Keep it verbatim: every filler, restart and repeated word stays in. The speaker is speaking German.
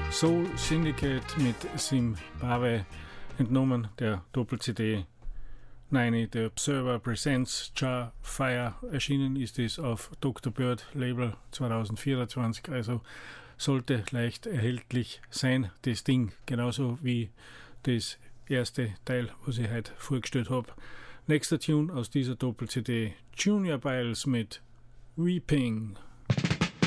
Soul Syndicate mit Zimbabwe, entnommen der Doppel-C D Nine, The Observer Presents Jar Fire. Erschienen ist es auf Doktor Bird Label zwanzig vierundzwanzig, also sollte leicht erhältlich sein, das Ding, genauso wie das erste Teil, was ich heute vorgestellt habe. Nächster Tune aus dieser Doppel-C D, Junior Biles mit Weeping.